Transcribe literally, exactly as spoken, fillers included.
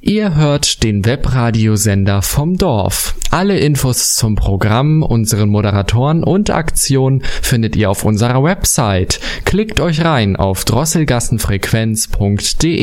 Ihr hört den Webradiosender vom Dorf. Alle Infos zum Programm, unseren Moderatoren und Aktionen findet ihr auf unserer Website. Klickt euch rein auf drosselgassenfrequenz punkt de.